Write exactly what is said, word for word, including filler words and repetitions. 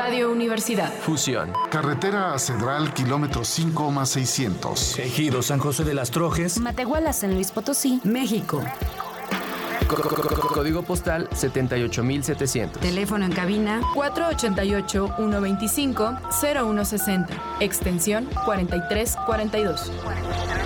Radio Universidad. Fusión. Carretera a Cedral, kilómetro cinco más seiscientos. Ejido San José de las Trojes. Matehuala, San Luis Potosí, México. Código postal setenta y ocho mil setecientos. Teléfono en cabina cuatro ochenta y ocho, ciento veinticinco, cero uno sesenta. Extensión cuarenta y tres cuarenta y dos.